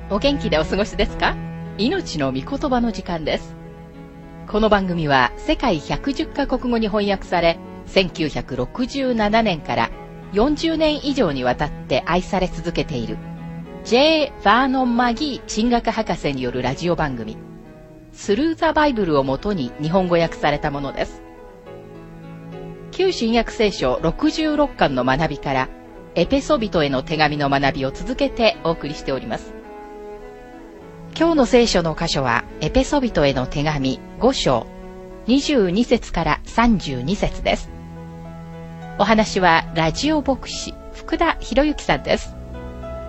お元気でお過ごしですか？命の御言葉の時間です。この番組は世界110カ国語に翻訳され、1967年から40年以上にわたって愛され続けている J. バーノン・マギー神学博士によるラジオ番組スルー・ザ・バイブルをもとに日本語訳されたものです。旧新約聖書66巻の学びからエペソビトへの手紙の学びを続けてお送りしております。今日の聖書の箇所はエペソビトへの手紙5章22節から32節です。お話はラジオ牧師福田博之さんです。